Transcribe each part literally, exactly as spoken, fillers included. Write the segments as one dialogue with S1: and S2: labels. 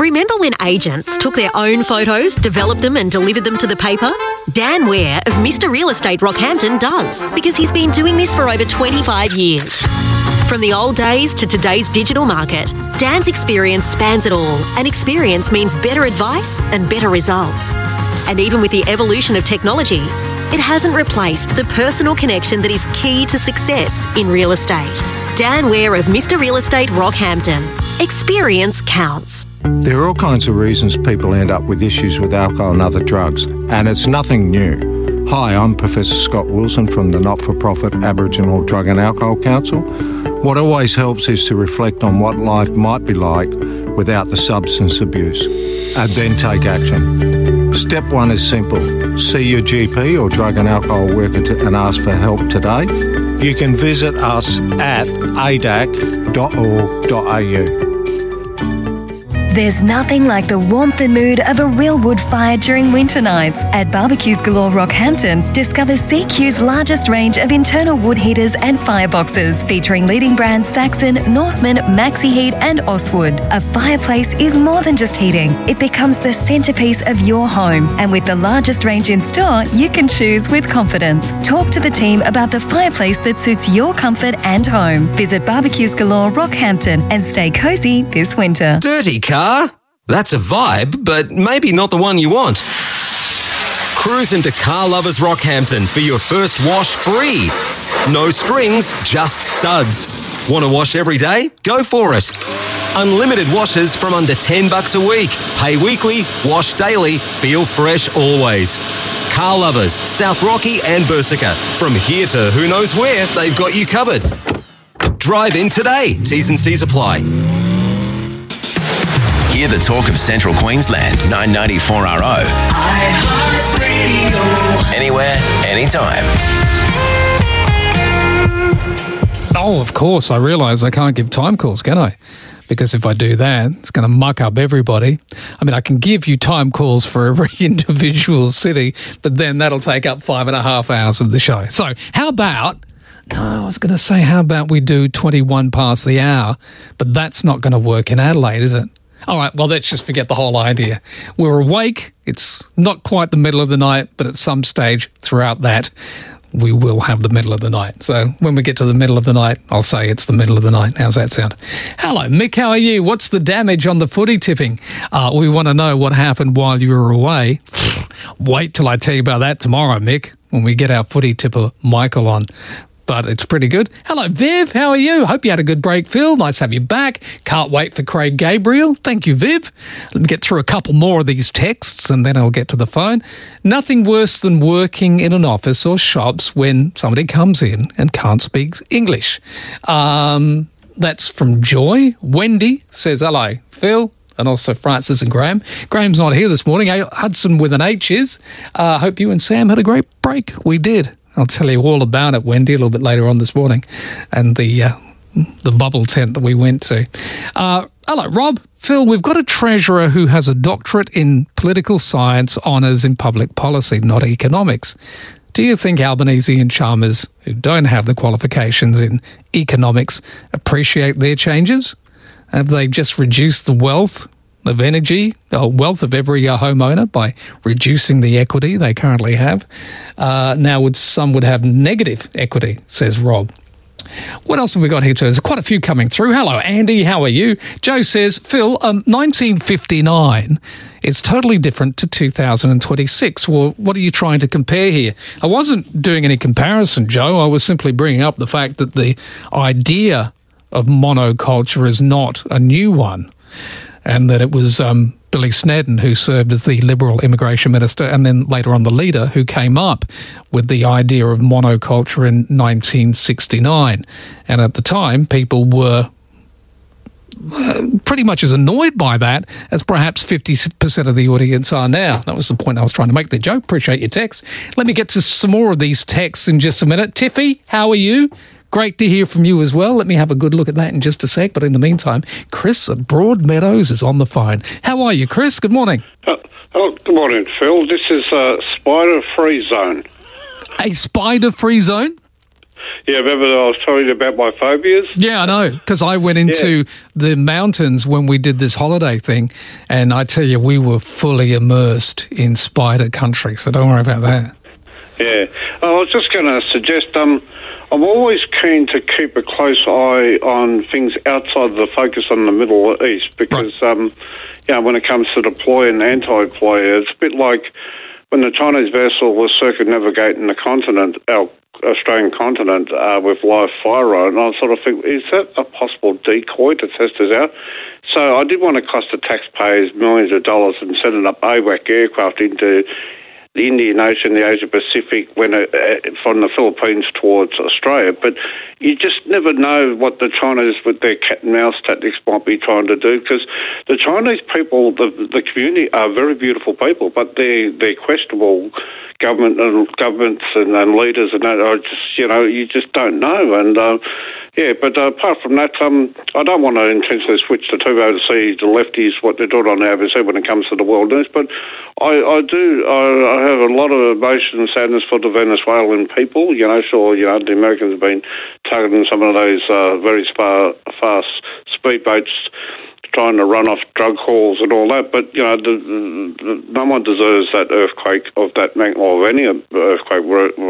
S1: Remember when agents took their own photos, developed them and delivered them to the paper? Dan Ware of Mister Real Estate Rockhampton does, because he's been doing this for over twenty-five years. From the old days to today's digital market, Dan's experience spans it all, and experience means better advice and better results. And even with the evolution of technology, it hasn't replaced the personal connection that is key to success in real estate. Dan Ware of Mister Real Estate Rockhampton. Experience counts.
S2: There are all kinds of reasons people end up with issues with alcohol and other drugs, and it's nothing new. Hi, I'm Professor Scott Wilson from the not-for-profit Aboriginal Drug and Alcohol Council. What always helps is to reflect on what life might be like without the substance abuse, and then take action. Step one is simple. See your G P or drug and alcohol worker to, and ask for help today. You can visit us at a d a c dot org dot a u.
S3: There's nothing like the warmth and mood of a real wood fire during winter nights. At Barbecues Galore Rockhampton, discover C Q's largest range of internal wood heaters and fireboxes, featuring leading brands Saxon, Norseman, Maxi Heat and Oswood. A fireplace is more than just heating. It becomes the centrepiece of your home. And with the largest range in store, you can choose with confidence. Talk to the team about the fireplace that suits your comfort and home. Visit Barbecues Galore Rockhampton and stay cosy this winter.
S4: Dirty car? That's a vibe, but maybe not the one you want. Cruise into Car Lovers Rockhampton for your first wash free. No strings, just suds. Want to wash every day? Go for it. Unlimited washes from under ten bucks a week. Pay weekly, wash daily, feel fresh always. Car Lovers, South Rocky and Bersica. From here to who knows where, they've got you covered. Drive in today. T's and C's apply.
S5: Hear the talk of Central Queensland, nine ninety-four R O. iHeartRadio. Anywhere, anytime.
S6: Oh, of course, I realise I can't give time calls, can I? Because if I do that, it's going to muck up everybody. I mean, I can give you time calls for every individual city, but then that'll take up five and a half hours of the show. So how about... No, I was going to say, how about we do twenty-one past the hour, but that's not going to work in Adelaide, is it? All right, well, let's just forget the whole idea. We're awake. It's not quite the middle of the night, but at some stage throughout that, we will have the middle of the night. So when we get to the middle of the night, I'll say it's the middle of the night. How's that sound? Hello, Mick, how are you? What's the damage on the footy tipping? Uh, we want to know what happened while you were away. Wait till I tell you about that tomorrow, Mick, when we get our footy tipper Michael on. But it's pretty good. Hello, Viv. How are you? Hope you had a good break, Phil. Nice to have you back. Can't wait for Craig Gabriel. Thank you, Viv. Let me get through a couple more of these texts and then I'll get to the phone. Nothing worse than working in an office or shops when somebody comes in and can't speak English. Um, that's from Joy. Wendy says, hello, Phil. And also Francis and Graham. Graham's not here this morning. Hudson with an H is. Uh, hope you and Sam had a great break. We did. I'll tell you all about it, Wendy, a little bit later on this morning, and the uh, the bubble tent that we went to. Uh, hello, Rob. Phil, we've got a treasurer who has a doctorate in political science, honours in public policy, not economics. Do you think Albanese and Chalmers, who don't have the qualifications in economics, appreciate their changes? Have they just reduced the wealth of energy, uh, wealth of every uh, homeowner by reducing the equity they currently have? Uh, now, would some would have negative equity, says Rob. What else have we got here too? There's quite a few coming through. Hello, Andy. How are you? Joe says, Phil, um, nineteen fifty-nine is totally different to two thousand twenty-six. Well, what are you trying to compare here? I wasn't doing any comparison, Joe. I was simply bringing up the fact that the idea of monoculture is not a new one, and that it was um, Billy Snedden who served as the Liberal Immigration Minister and then later on the leader who came up with the idea of monoculture in nineteen sixty-nine. And at the time, people were uh, pretty much as annoyed by that as perhaps fifty percent of the audience are now. That was the point I was trying to make there, Joe. Appreciate your text. Let me get to some more of these texts in just a minute. Tiffy, how are you? Great to hear from you as well. Let me have a good look at that in just a sec. But in the meantime, Chris at Broadmeadows is on the phone. How are you, Chris? Good morning.
S7: Uh, oh, good morning, Phil. This is a spider-free zone.
S6: A spider-free zone?
S7: Yeah, remember I was telling you about my phobias?
S6: Yeah, I know, because I went into
S7: Yeah.
S6: the mountains when we did this holiday thing, and I tell you, we were fully immersed in spider country, so don't worry about that.
S7: Yeah. I was just going to suggest, um, I'm always keen to keep a close eye on things outside of the focus on the Middle East because,
S6: Right.
S7: um, you know, when it comes to deploy and anti-deploy, it's a bit like when the Chinese vessel was circumnavigating the continent, our Australian continent, uh, with live fire on, and I sort of think, is that a possible decoy to test us out? So I did want to cost the taxpayers millions of dollars and sending up A W A C aircraft into the Indian Ocean, the Asia Pacific, when it, uh, from the Philippines towards Australia. But you just never know what the Chinese, with their cat and mouse tactics, might be trying to do, because the Chinese people, the the community, are very beautiful people, but they're, they're questionable government and governments and, and leaders, and that are just, you know, you just don't know. And uh, yeah, but uh, apart from that, um, I don't want to intentionally switch the two over to see the lefties what they're doing on the A B C when it comes to the world news. But I, I do, I, I have a lot of emotion and sadness for the Venezuelan people. You know, sure, you know, the Americans have been targeting some of those uh, very far, fast speedboats, trying to run off drug hauls and all that, but you know, the, the, no one deserves that earthquake of that mag- or any earthquake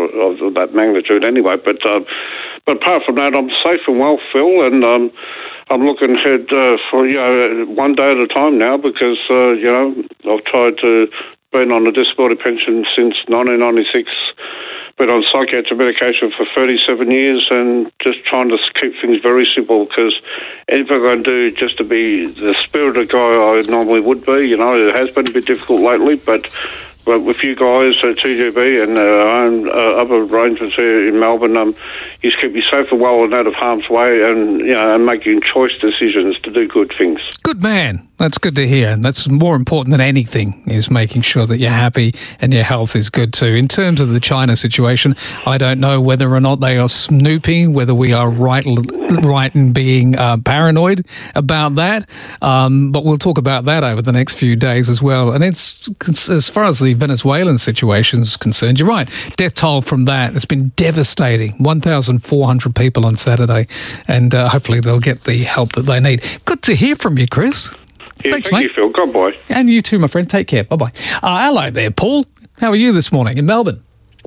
S7: of that magnitude anyway. But uh, but apart from that, I'm safe and well, Phil, and um, I'm looking ahead uh, for you know one day at a time now because uh, you know I've tried to been on a disability pension since nineteen ninety-six. Been on psychiatric medication for thirty-seven years and just trying to keep things very simple because anything I can do just to be the spirited guy I normally would be. You know, it has been a bit difficult lately, but but with you guys at T G B and uh, own, uh, other arrangements here in Melbourne, um, you just keep you safe and well and out of harm's way and, you know, and making choice decisions to do good things.
S6: Good man. That's good to hear. And that's more important than anything, is making sure that you're happy and your health is good too. In terms of the China situation, I don't know whether or not they are snooping, whether we are right, right in being uh, paranoid about that. Um, but we'll talk about that over the next few days as well. And it's, as far as the Venezuelan situation is concerned, you're right. Death toll from that has been devastating. one thousand four hundred people on Saturday. And uh, hopefully they'll get the help that they need. Good to hear from you, Chris.
S7: Yeah,
S6: Thanks,
S7: thank
S6: mate.
S7: you, Phil. Goodbye.
S6: And you too, my friend. Take care. Bye-bye. Uh, hello there, Paul. How are you this morning in Melbourne?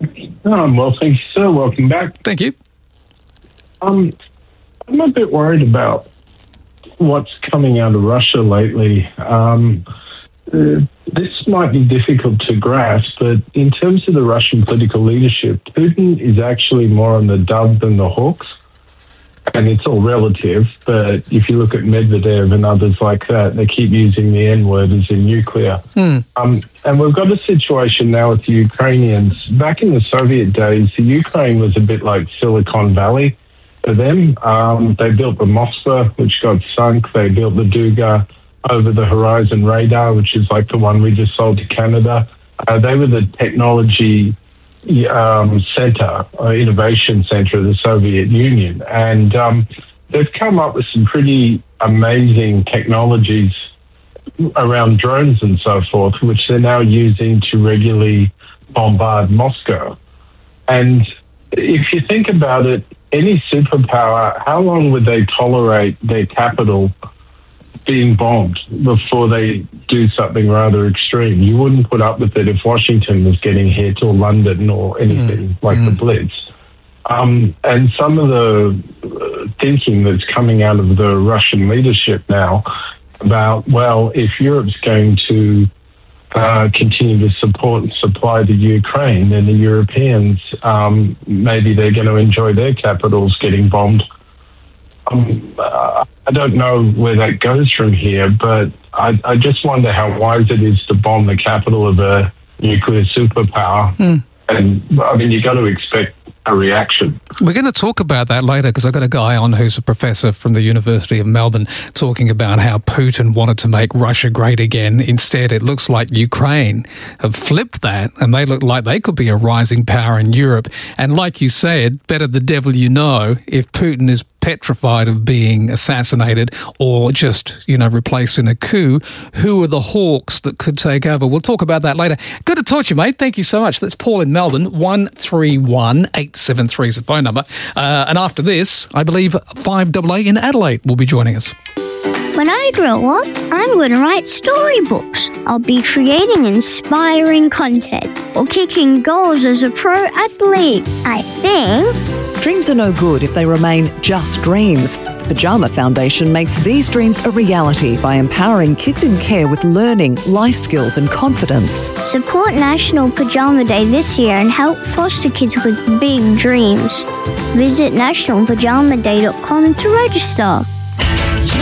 S8: Um, well, thank you, sir. Welcome back.
S6: Thank you.
S8: Um, I'm a bit worried about what's coming out of Russia lately. Um, uh, this might be difficult to grasp, but in terms of the Russian political leadership, Putin is actually more on the dove than the hawks. And it's all relative, but if you look at Medvedev and others like that, they keep using the N-word as in nuclear.
S6: Mm.
S8: Um, and we've got a situation now with the Ukrainians. Back in the Soviet days, the Ukraine was a bit like Silicon Valley for them. Um, they built the Moskva, which got sunk. They built the Duga over the Horizon radar, which is like the one we just sold to Canada. Uh, they were the technology Um, center, uh, innovation center of the Soviet Union. And um, they've come up with some pretty amazing technologies around drones and so forth, which they're now using to regularly bombard Moscow. And if you think about it, any superpower, how long would they tolerate their capital being bombed before they do something rather extreme? You wouldn't put up with it if Washington was getting hit or London or anything mm. like mm. the Blitz. Um, and some of the uh, thinking that's coming out of the Russian leadership now about, well, if Europe's going to uh, continue to support and supply the Ukraine, then the Europeans, um, maybe they're going to enjoy their capitals getting bombed. Um, uh, I don't know where that goes from here, but I, I just wonder how wise it is to bomb the capital of a nuclear superpower. Mm. And, I mean, you got to expect a reaction.
S6: We're going to talk about that later because I've got a guy on who's a professor from the University of Melbourne talking about how Putin wanted to make Russia great again. Instead, it looks like Ukraine have flipped that and they look like they could be a rising power in Europe. And like you said, better the devil you know, if Putin is petrified of being assassinated or just, you know, replaced in a coup. Who are the hawks that could take over? We'll talk about that later. Good to talk to you, mate. Thank you so much. That's Paul in Melbourne. one three one, eight seven three is the phone number. Uh, and after this, I believe five A A in Adelaide will be joining us.
S9: When I grow up, I'm going to write storybooks. I'll be creating inspiring content or kicking goals as a pro athlete. I think.
S10: Dreams are no good if they remain just dreams. Pyjama Foundation makes these dreams a reality by empowering kids in care with learning, life skills and confidence.
S9: Support National Pyjama Day this year and help foster kids with big dreams. Visit national pyjama day dot com to register.